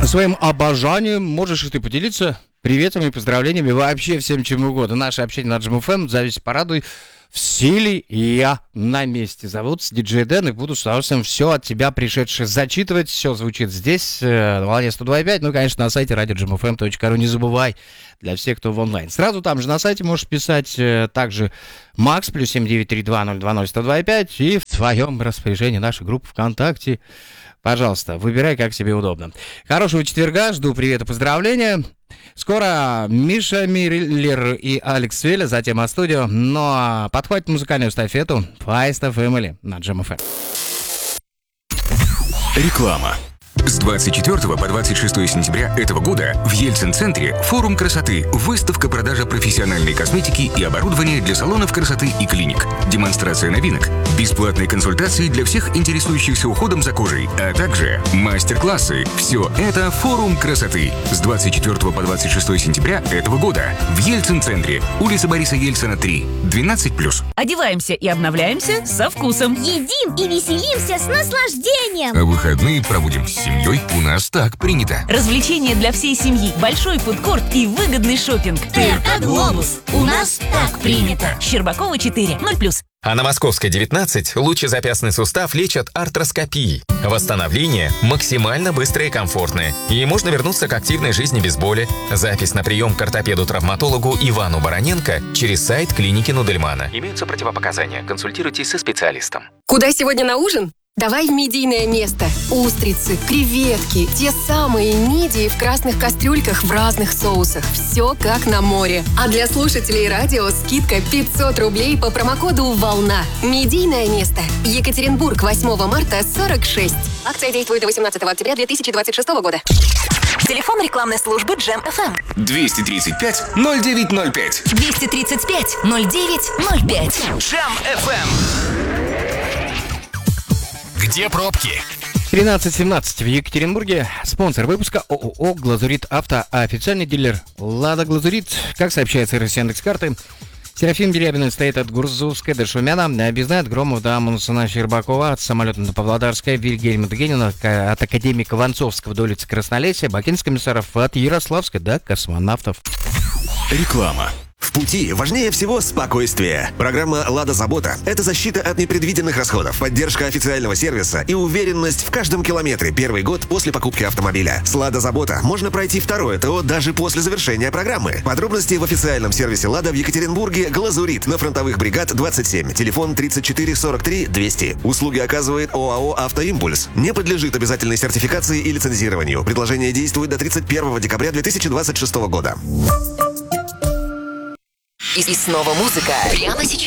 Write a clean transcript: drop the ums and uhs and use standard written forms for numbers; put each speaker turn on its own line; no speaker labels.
Своим обожанием можешь и ты поделиться приветами, поздравлениями, вообще всем чем угодно. Наше общение на Джем ФМ, зависть порадуй, в силе, и я на месте. Зовут диджей Дэн, и буду с удовольствием все от тебя пришедшее зачитывать. Все звучит здесь, на волне 102.5, ну, конечно, на сайте radiojamfm.ru. Не забывай, для всех, кто в онлайн. Сразу там же на сайте можешь писать также Макс, плюс 7932-020-102.5, и в твоем распоряжении наша группа ВКонтакте. Пожалуйста, выбирай, как тебе удобно. Хорошего четверга, жду привет и поздравления. Скоро Миша Миллер и Алекс Веля, затем от студио. Ну а подхватит музыкальную эстафету Файста Фэмили на Джем ФМ.
Реклама. С 24 по 26 сентября этого года в Ельцин-центре форум красоты, выставка продажа профессиональной косметики и оборудования для салонов красоты и клиник, демонстрация новинок, бесплатные консультации для всех интересующихся уходом за кожей, а также мастер-классы. Все это форум красоты. С 24 по 26 сентября этого года в Ельцин-центре, улица Бориса Ельцина, 3, 12+.
Одеваемся и обновляемся со вкусом.
Едим и веселимся с наслаждением.
А выходные проводим с семьей. У нас так принято.
Развлечения для всей семьи, большой фудкорт и выгодный шопинг.
ТРК «Глобус». У нас так принято.
Щербакова 4, 0+.
А на Московской 19 лучезапястный сустав лечат артроскопией. Восстановление максимально быстрое и комфортное. И можно вернуться к активной жизни без боли. Запись на прием к ортопеду-травматологу Ивану Бароненко через сайт клиники Нудельмана. Имеются противопоказания. Консультируйтесь со специалистом.
Куда сегодня на ужин? Давай в медийное место. Устрицы, креветки, те самые мидии в красных кастрюльках в разных соусах. Все как на море. А для слушателей радио скидка 500 рублей по промокоду «Волна». Медийное место. Екатеринбург, 8 марта, 46. Акция действует до 18 октября 2026 года.
Телефон рекламной службы Джем ФМ.
235-0905.
235-0905.
Джем ФМ. Где пробки?
13:17 в Екатеринбурге. Спонсор выпуска ООО «Глазурит Авто», официальный дилер «Лада Глазурит». Как сообщается из Яндекс.Карты, Серафим Дерябин стоит от Гурзовской до Шумяна, Бездна от Громов до Амундсена Щербакова, от Самолета до Павлодарская, Вильгельма Дегенина от Академика Вонцовского до улицы Краснолесья, Бакинских комиссаров от Ярославска до Космонавтов.
Реклама.
В пути важнее всего спокойствие. Программа «Лада Забота» — это защита от непредвиденных расходов, поддержка официального сервиса и уверенность в каждом километре первый год после покупки автомобиля. С «Лада Забота» можно пройти второе ТО даже после завершения программы. Подробности в официальном сервисе «Лада» в Екатеринбурге «Глазурит» на Фронтовых бригад 27, телефон 34 43 200. Услуги оказывает ОАО «Автоимпульс». Не подлежит обязательной сертификации и лицензированию. Предложение действует до 31 декабря 2026 года.
И снова музыка. Прямо сейчас.